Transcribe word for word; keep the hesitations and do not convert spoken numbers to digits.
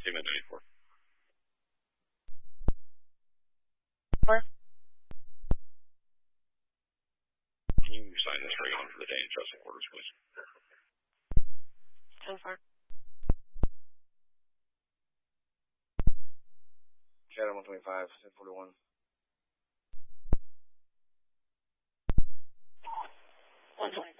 Team ninety-four. Four. Can you sign this ring on for the day and trusting orders, please? ten four. Shadow one twenty-five, ten forty-one. one twenty.